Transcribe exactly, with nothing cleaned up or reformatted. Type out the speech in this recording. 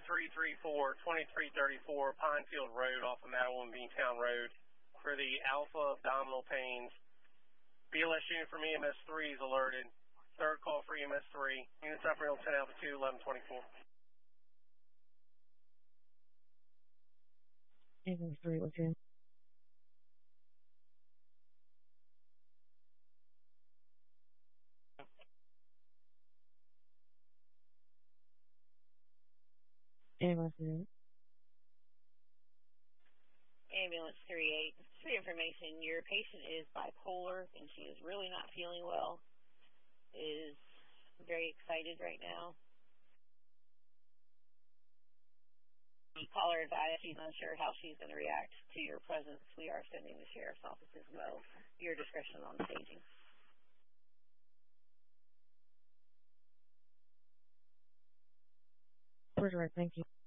three three four, twenty-three thirty-four Pinefield Road off of Madeline Beantown Road for the Alpha Abdominal Pains. B L S unit from E M S three is alerted. Third call for E M S three. Units operating ten Alpha two, eleven twenty-four. E M S three, what's in? Ambulance three. Ambulance three eight. For your information, your patient is bipolar and she is really not feeling well. Is very excited right now. The caller advised she's unsure how she's going to react to your presence. We are sending the sheriff's office as well. Your discretion on staging. Where's right, thank you.